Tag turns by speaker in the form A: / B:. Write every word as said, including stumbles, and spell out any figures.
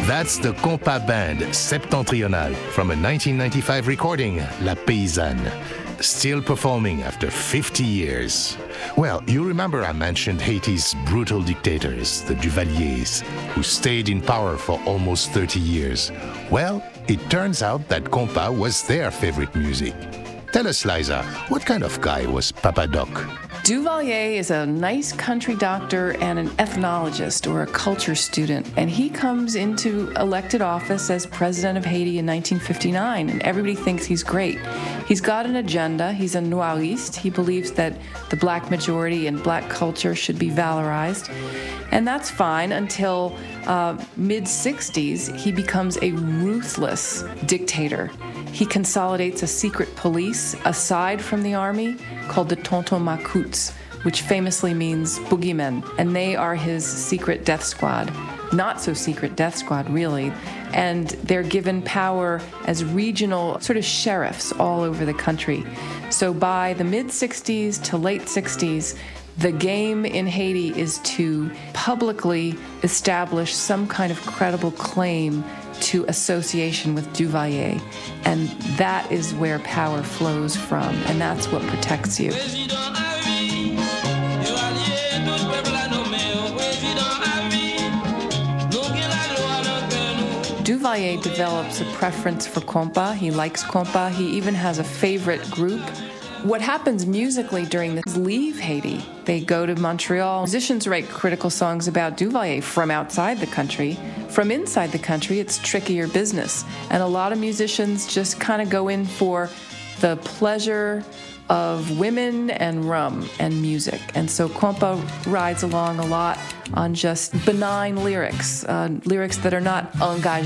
A: That's the Compas Band Septentrional from a nineteen ninety-five recording, La Paysanne, still performing after fifty years. Well, you remember I mentioned Haiti's brutal dictators, the Duvaliers, who stayed in power for almost thirty years. Well, it turns out that compas was their favorite music. Tell us, Liza, what kind of guy was Papa Doc?
B: Duvalier is a nice country doctor and an ethnologist or a culture student, and he comes into elected office as president of Haiti in nineteen fifty-nine, and everybody thinks he's great. He's got an agenda. He's a noiriste. He believes that the black majority and black culture should be valorized, and that's fine until uh, mid-sixties, he becomes a ruthless dictator. He consolidates a secret police aside from the army called the Tonton Macoutes, which famously means boogeymen, and they are his secret death squad. Not so secret death squad, really. And they're given power as regional sort of sheriffs all over the country. So by the mid-sixties to late sixties, the game in Haiti is to publicly establish some kind of credible claim to association with Duvalier. And that is where power flows from, and that's what protects you. Duvalier develops a preference for compas. He likes compas. He even has a favorite group. What happens musically during this leave Haiti. They go to Montreal. Musicians write critical songs about Duvalier from outside the country. From inside the country, it's trickier business. And a lot of musicians just kind of go in for the pleasure of women and rum and music. And so compas rides along a lot on just benign lyrics, uh, lyrics that are not engagés.